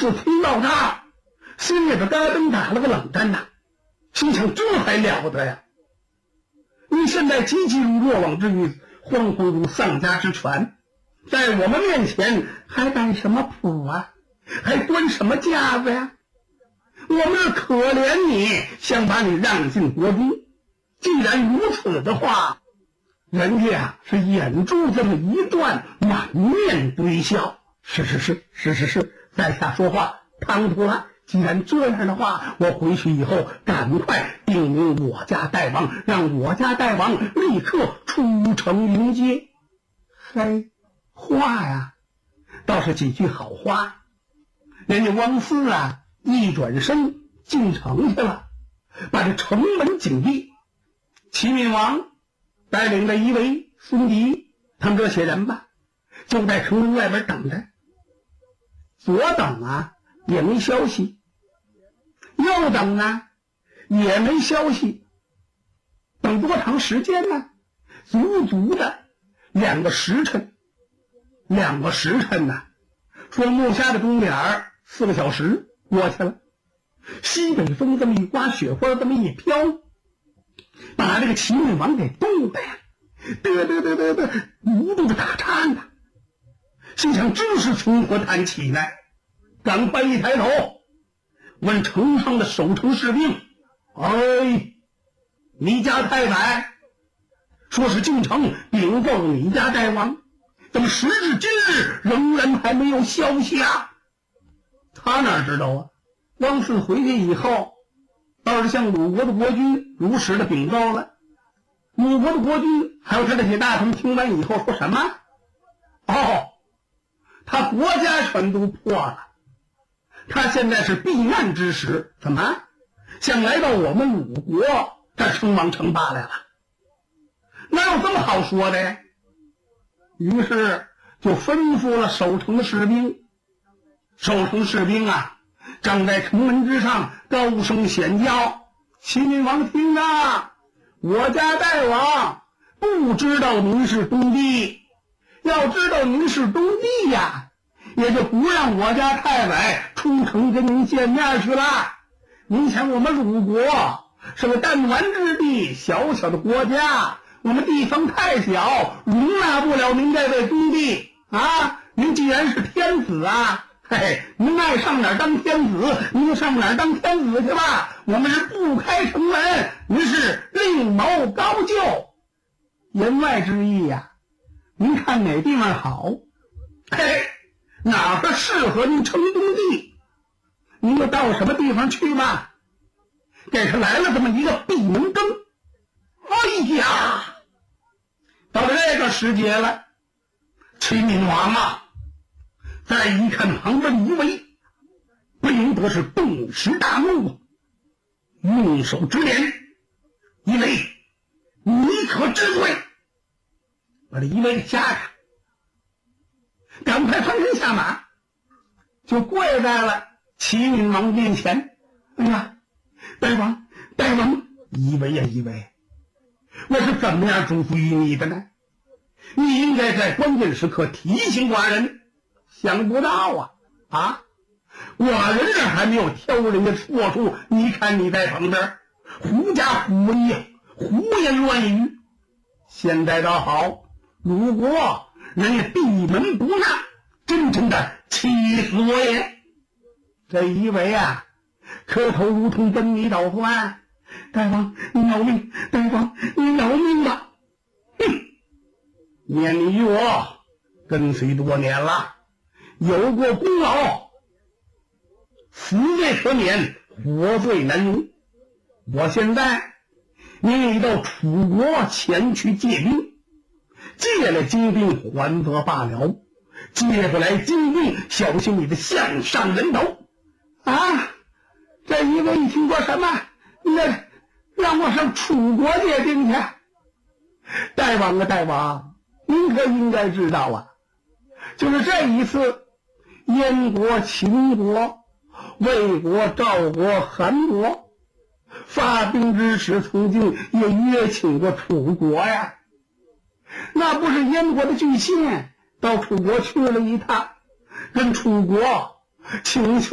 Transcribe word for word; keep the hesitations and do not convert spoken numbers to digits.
四听到这儿，心里边嘎噔打了个冷战呐，心想这还了得呀！你现在急急如落网之鱼，惶惶如丧家之犬，在我们面前还摆什么谱啊？还端什么架子呀？我们是可怜你，想把你让进国中。既然如此的话，人家啊是眼珠这么一转，满面堆笑。是是是是是是，在下说话唐突了。既然这样的话，我回去以后赶快定名我家大王，让我家大王立刻出城迎接。嘿，话呀，倒是几句好话。人家汪四啊，一转身进城去了，把这城门紧闭。齐闵王带领着一位孙迪他们这些人吧，就在城门外边等着。左等啊也没消息，右等啊也没消息。等多长时间呢？足足的两个时辰。两个时辰呢，说木下的钟点儿四个小时过去了。西北风这么一刮，雪花这么一飘，把这个齐闵王给冻的呀，得得得得得，一肚子打颤呐。心想这是从何谈起呢？赶快一抬头问城上的守城士兵：哎，你家太宰说是进城禀报你家大王，怎么时至今日仍然还没有消息啊？他哪知道啊？汪四回去以后，倒是向鲁国的国君如实的禀告了。鲁国的国君还有他这些大臣听完以后说什么？哦，他国家全都破了，他现在是避难之时，怎么想来到我们鲁国这称王称霸来了？哪有这么好说的呀？于是就吩咐了守城的士兵。守城士兵啊，站在城门之上高声显叫：齐闵王听啊，我家大王不知道您是东帝，要知道您是东帝呀，也就不让我家太宰出城跟您见面去了。您想我们鲁国是个弹丸之地，小小的国家，我们地方太小，容纳不了您这位东帝啊！您既然是天子啊，嘿，您爱上哪儿当天子您就上哪儿当天子去吧，我们是不开城门，您是另谋高就。言外之意呀、啊，您看哪地方好，嘿，哪个适合您称东帝，您就到什么地方去吧。给他来了这么一个闭门羹。哎呀，到了这个时节了，齐闵王啊，再一看旁边一位，不由得是顿时大怒，用手指脸：一位，你可知罪？把这一位给吓着，赶快翻身下马，就跪在了齐闵王面前。哎呀，大王大王，一位呀一位，我是怎么样嘱咐于你的呢？你应该在关键时刻提醒寡人。想不到啊啊！寡人这还没有挑人家错处，你看你在旁边狐假虎威呀，胡言乱语。现在倒好，鲁国人家闭门不纳，真正的气死我也。这一位啊，磕头如同奔泥倒饭。大王您饶命，大王您饶命吧。哼，念你与我跟随多年了，有过功劳，死罪可免，活罪难容。我现在命你到楚国前去借兵，借了精兵还则罢了，借不来精兵，小心你的项上人头啊！这一位一听说什么，那让我上楚国借兵去。大王啊大王，您可应该知道啊，就是这一次燕国、秦国、魏国、赵国、韩国发兵之时，曾经也约请过楚国呀。那不是燕国的巨献到楚国去了一趟，跟楚国请求